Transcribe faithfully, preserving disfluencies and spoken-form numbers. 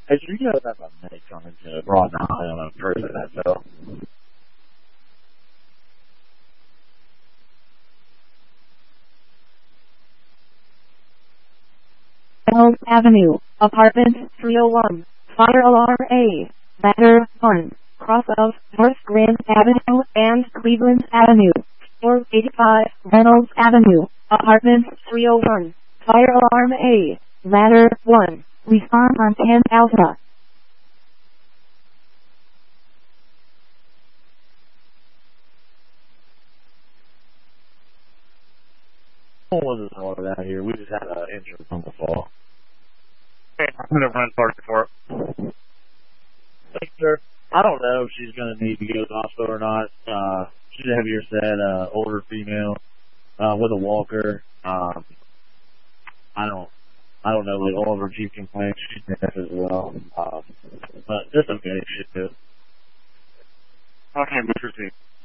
Hey, so you know that my medic coming to Broad Mountain on a person that fell. Reynolds Avenue, apartment three oh one, fire alarm A, ladder one, cross of North Grand Avenue and Cleveland Avenue, four eighty-five Reynolds Avenue, apartment three oh one, fire alarm A, ladder one, respond on ten Alpha. What was this all down here? We just had an injury from the fall. Hey, I'm going to run part for it. Thanks, sir. I don't know if she's going to need to go to the hospital or not. Uh, she's a heavier set, uh, older female, uh, with a walker. Um, I don't, I don't know, like all of her G complaints, she's deaf as well. Um, but just okay, shit too. Okay, Mister C.